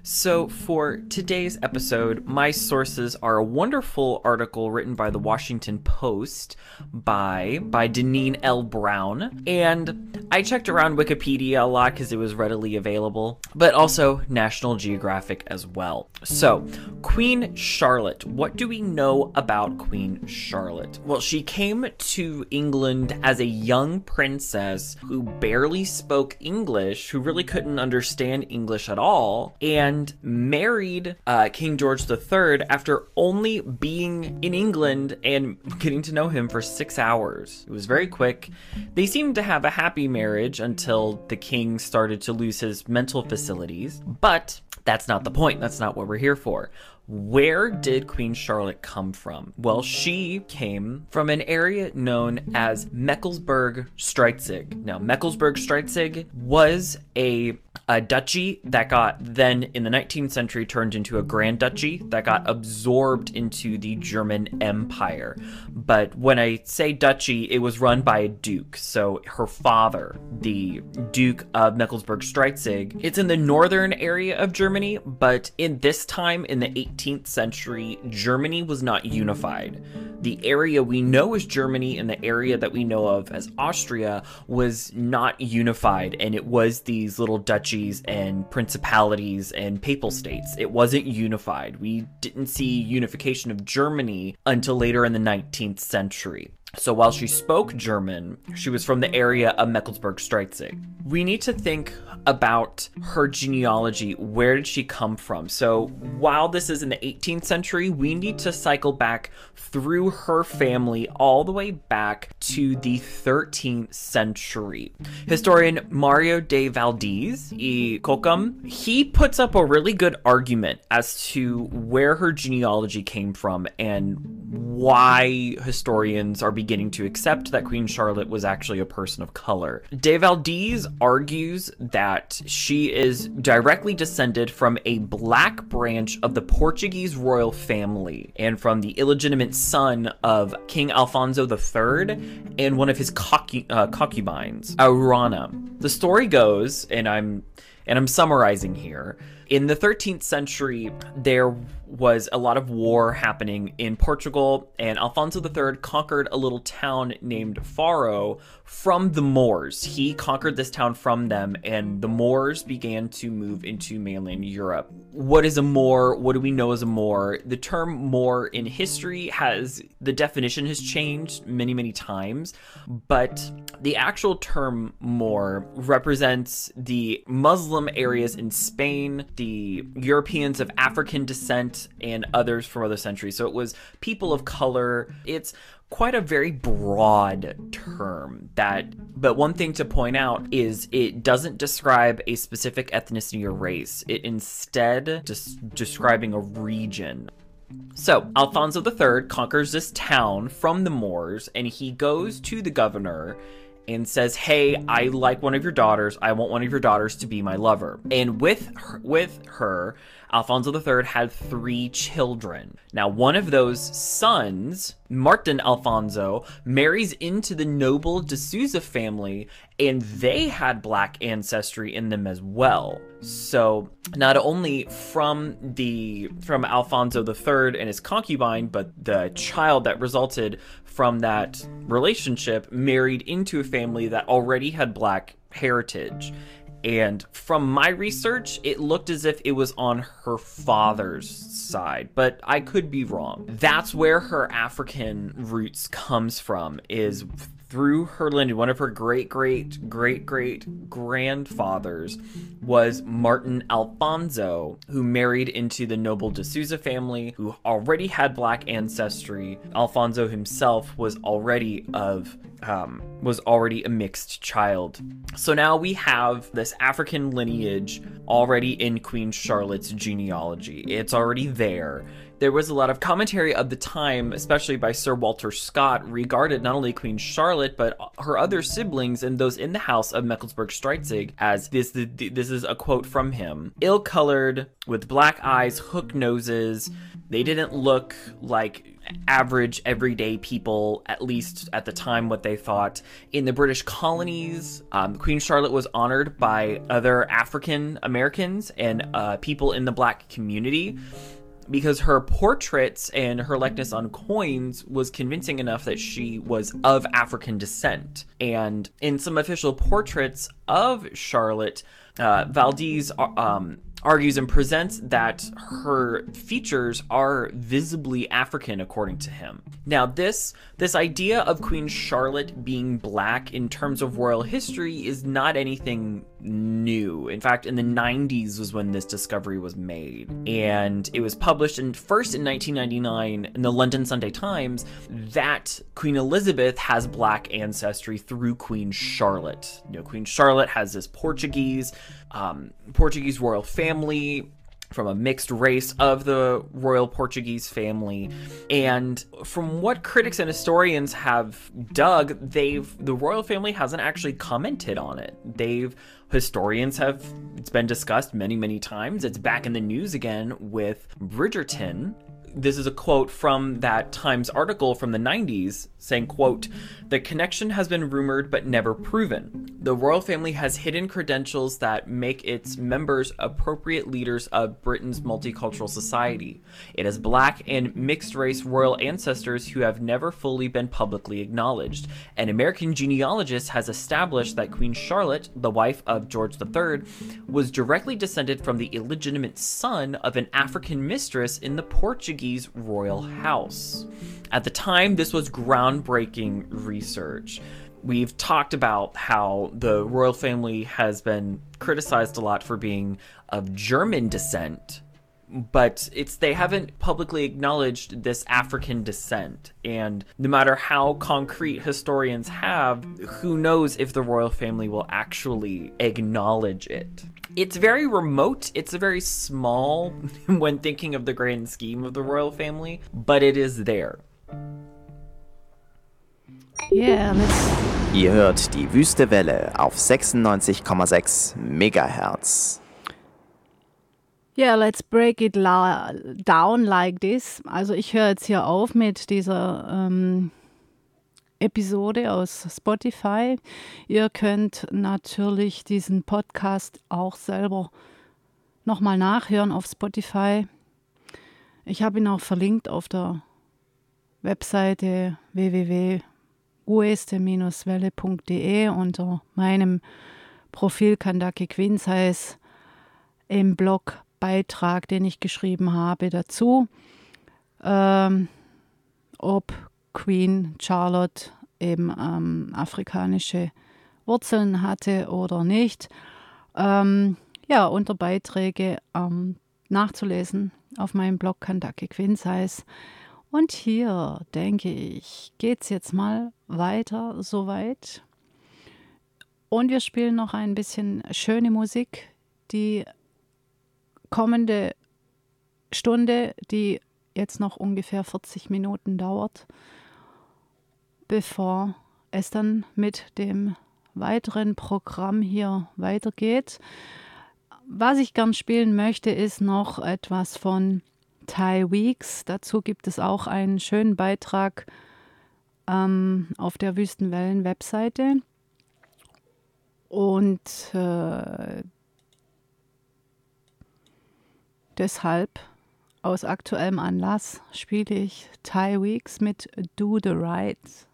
So, for today's episode, my sources are a wonderful article written by the Washington Post by Deneen L. Brown, and I checked around Wikipedia a lot because it was readily available, but also National Geographic as well. So, Queen Charlotte. What do we know about Queen Charlotte? Well, she came to England as a young princess who barely spoke English, who really couldn't understand English at all, and married King George III after only being in England and getting to know him for 6 hours. It was very quick. They seemed to have a happy marriage until the king started to lose his mental facilities, but that's not the point. That's not what we're here for. Where did Queen Charlotte come from? Well, she came from an area known as Mecklenburg-Strelzig. Now, Mecklenburg-Strelzig was a duchy that got then in the 19th century turned into a grand duchy that got absorbed into the German Empire. But when I say duchy, it was run by a duke. So her father, the Duke of Mecklenburg-Strelzig, it's in the northern area of Germany, but in this time in the 18th century, Germany was not unified. The area we know as Germany and the area that we know of as Austria was not unified, and it was these little duchies and principalities and papal states. It wasn't unified. We didn't see unification of Germany until later in the 19th century. So while she spoke German, she was from the area of Mecklenburg-Strelzig. We need to think about her genealogy. Where did she come from? So while this is in the 18th century, we need to cycle back through her family all the way back to the 13th century. Historian Mario de Valdez y Cocom, he puts up a really good argument as to where her genealogy came from and why historians are beginning to accept that Queen Charlotte was actually a person of color. De Valdez argues that she is directly descended from a black branch of the Portuguese royal family and from the illegitimate son of King Alfonso III and one of his concubines, Aurora. The story goes, and I'm summarizing here, in the 13th century, there was a lot of war happening in Portugal, and Alfonso III conquered a little town named Faro from the Moors. He conquered this town from them, and the Moors began to move into mainland Europe. What is a Moor? What do we know as a Moor? The term Moor in history the definition has changed many, many times, but the actual term Moor represents the Muslim areas in Spain, the Europeans of African descent, and others from other centuries. So it was people of color. It's quite a very broad term but one thing to point out is it doesn't describe a specific ethnicity or race. It instead just describing a region. So Alfonso III conquers this town from the Moors, and he goes to the governor and says, hey, I like one of your daughters. I want one of your daughters to be my lover. And with her, Alfonso III had 3 children. Now, one of those sons, Martin Alfonso, marries into the noble de Souza family, and they had black ancestry in them as well. So not only from Alfonso III and his concubine, but the child that resulted from that relationship married into a family that already had black heritage. And from my research, it looked as if it was on her father's side, but I could be wrong. That's where her African roots comes from, is through her lineage. One of her great-great-great-great-grandfathers was Martin Alfonso, who married into the noble de Souza family, who already had black ancestry. Alfonso himself was already a mixed child. So now we have this African lineage already in Queen Charlotte's genealogy. It's already there. There was a lot of commentary of the time, especially by Sir Walter Scott, regarded not only Queen Charlotte, but her other siblings and those in the house of Mecklenburg-Strelzig, as this is a quote from him. Ill-colored, with black eyes, hook noses. They didn't look like average, everyday people, at least at the time, what they thought. In the British colonies, Queen Charlotte was honored by other African Americans and people in the Black community, because her portraits and her likeness on coins was convincing enough that she was of African descent. And in some official portraits of Charlotte, Valdez argues and presents that her features are visibly African, according to him. Now, this idea of Queen Charlotte being Black in terms of royal history is not anything new. In fact, in the 90s was when this discovery was made. And it was published first in 1999 in the London Sunday Times that Queen Elizabeth has Black ancestry through Queen Charlotte. Queen Charlotte has this Portuguese royal family from a mixed race of the royal Portuguese family. And from what critics and historians have dug, the royal family hasn't actually commented on it. It's been discussed many, many times. It's back in the news again with Bridgerton. This is a quote from that Times article from the 90s saying, quote, "The connection has been rumored but never proven. The royal family has hidden credentials that make its members appropriate leaders of Britain's multicultural society. It has Black and mixed race royal ancestors who have never fully been publicly acknowledged. An American genealogist has established that Queen Charlotte, the wife of George III, was directly descended from the illegitimate son of an African mistress in the Portuguese royal house." At the time, this was groundbreaking research. We've talked about how the royal family has been criticized a lot for being of German descent, but they haven't publicly acknowledged this African descent. And no matter how concrete historians have, who knows if the royal family will actually acknowledge it. It's very remote. It's very small when thinking of the grand scheme of the royal family, but it is there. Yeah, Ihr hört die Wüste Welle auf 96,6 Megahertz. Yeah, let's break it down like this. Also ich höre jetzt hier auf mit dieser Episode aus Spotify. Ihr könnt natürlich diesen Podcast auch selber nochmal nachhören auf Spotify. Ich habe ihn auch verlinkt auf der Webseite www.ueste-welle.de unter meinem Profil Kandake Quinsize im Blogbeitrag, den ich geschrieben habe dazu, ob Queen Charlotte eben afrikanische Wurzeln hatte oder nicht. Unter Beiträge nachzulesen auf meinem Blog Kandake Quinsize. Und hier, denke ich, geht es jetzt mal weiter soweit. Und wir spielen noch ein bisschen schöne Musik. Die kommende Stunde, die jetzt noch ungefähr 40 Minuten dauert, bevor es dann mit dem weiteren Programm hier weitergeht. Was ich gern spielen möchte, ist noch etwas von Ty Weeks. Dazu gibt es auch einen schönen Beitrag auf der Wüstenwellen-Webseite. Und deshalb, aus aktuellem Anlass, spiele ich Ty Weeks mit Do the Right.